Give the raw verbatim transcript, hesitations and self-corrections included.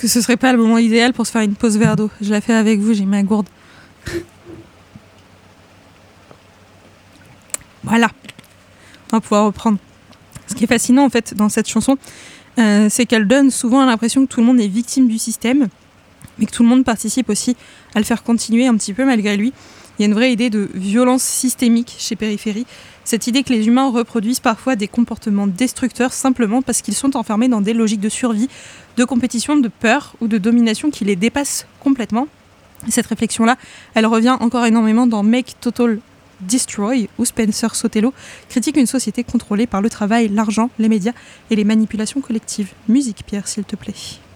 que ce serait pas le moment idéal pour se faire une pause verre d'eau. Je la fais avec vous, j'ai ma gourde. Voilà. On va pouvoir reprendre. Ce qui est fascinant en fait dans cette chanson, euh, c'est qu'elle donne souvent l'impression que tout le monde est victime du système, mais que tout le monde participe aussi à le faire continuer un petit peu malgré lui. Il y a une vraie idée de violence systémique chez Périphérie. Cette idée que les humains reproduisent parfois des comportements destructeurs simplement parce qu'ils sont enfermés dans des logiques de survie, de compétition, de peur ou de domination qui les dépassent complètement. Et cette réflexion-là, elle revient encore énormément dans Make Total Destroy, où Spencer Sotelo critique une société contrôlée par le travail, l'argent, les médias et les manipulations collectives. Musique, Pierre, s'il te plaît.